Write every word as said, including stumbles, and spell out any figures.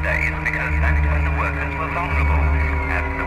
days because that's when the workers were vulnerable. As the